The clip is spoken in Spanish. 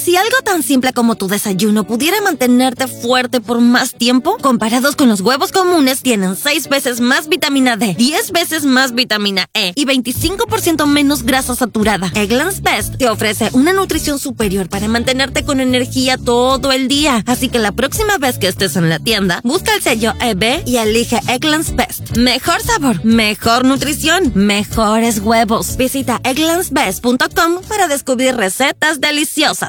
si algo tan simple como tu desayuno pudiera mantenerte fuerte por más tiempo, comparados con los huevos comunes, tienen 6 veces más vitamina D, 10 veces más vitamina E y 25% menos grasa saturada. Eggland's Best te ofrece una nutrición superior para mantenerte con energía todo el día. Así que la próxima vez que estés en la tienda, busca el sello EB y elige Eggland's Best. Mejor sabor, mejor nutrición, mejores huevos. Visita egglandsbest.com para descubrir recetas deliciosas.